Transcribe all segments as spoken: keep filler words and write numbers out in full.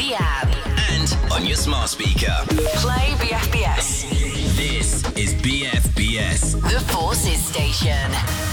the app. And on your smart speaker. Play B F B S. This is B F B S. The Forces Station.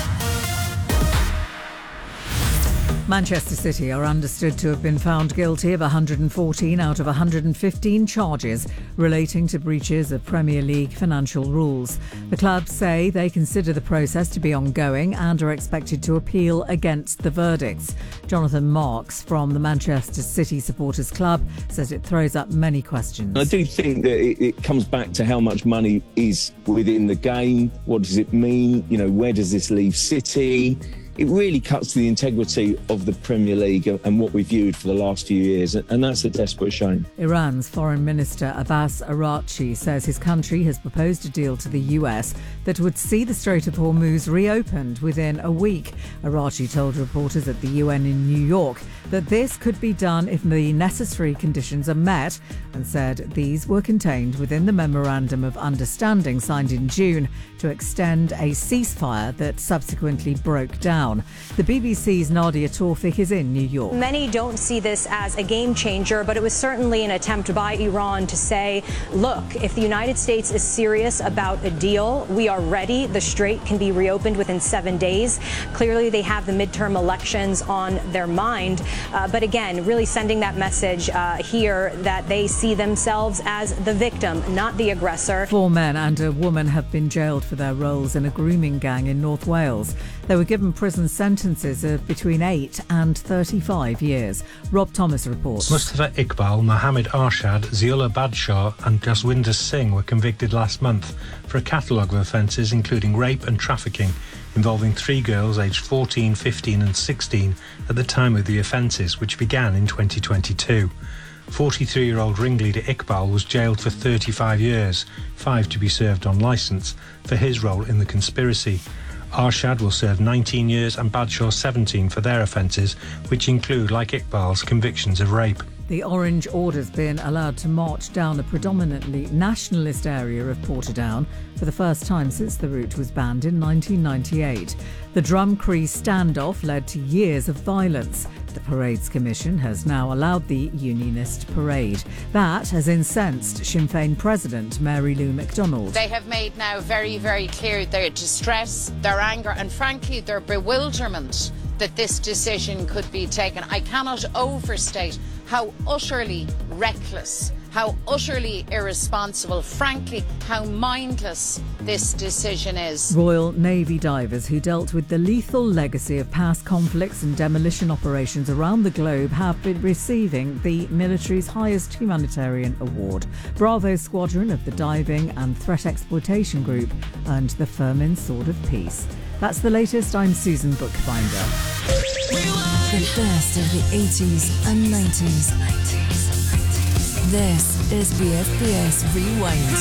Manchester City are understood to have been found guilty of one hundred fourteen out of one hundred fifteen charges relating to breaches of Premier League financial rules. The club say they consider the process to be ongoing and are expected to appeal against the verdicts. Jonathan Marks from the Manchester City Supporters Club says it throws up many questions. I do think that it, it comes back to how much money is within the game. What does it mean? You know, where does this leave City? It really cuts to the integrity of the Premier League and what we've viewed for the last few years, and that's a desperate shame. Iran's Foreign Minister Abbas Araghchi says his country has proposed a deal to the U S that would see the Strait of Hormuz reopened within a week. Araghchi told reporters at the U N in New York that this could be done if the necessary conditions are met, and said these were contained within the Memorandum of Understanding signed in June to extend a ceasefire that subsequently broke down. The B B C's Nadia Tawfik is in New York. Many don't see this as a game changer, but it was certainly an attempt by Iran to say, look, if the United States is serious about a deal, we are ready. The strait can be reopened within seven days. Clearly, they have the midterm elections on their mind. Uh, but again, really sending that message uh, here that they see themselves as the victim, not the aggressor. Four men and a woman have been jailed for their roles in a grooming gang in North Wales. They were given prison sentences of between eight and thirty-five years. Rob Thomas reports. Mustafa Iqbal, Mohammed Arshad, Ziula Badshaw and Jaswinder Singh were convicted last month for a catalogue of offences including rape and trafficking involving three girls aged fourteen, fifteen and sixteen at the time of the offences, which began in twenty twenty-two. forty-three-year-old ringleader Iqbal was jailed for thirty-five years, five to be served on licence, for his role in the conspiracy. Arshad will serve nineteen years and Badshaw seventeen for their offences, which include, like Iqbal's, convictions of rape. The Orange Order's been allowed to march down a predominantly nationalist area of Portadown for the first time since the route was banned in nineteen ninety-eight. The Drumcree standoff led to years of violence. The Parades Commission has now allowed the Unionist parade. That has incensed Sinn Féin President Mary Lou McDonald. They have made now very, very clear their distress, their anger and frankly their bewilderment that this decision could be taken. I cannot overstate how utterly reckless, how utterly irresponsible, frankly, how mindless this decision is. Royal Navy divers who dealt with the lethal legacy of past conflicts and demolition operations around the globe have been receiving the military's highest humanitarian award. Bravo Squadron of the Diving and Threat Exploitation Group earned the Firmin Sword of Peace. That's the latest. I'm Susan Bookbinder. The best of the eighties and nineties. This is B F B S Rewind.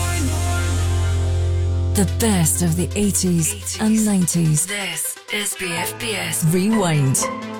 The best of the eighties and nineties. This is B F B S Rewind.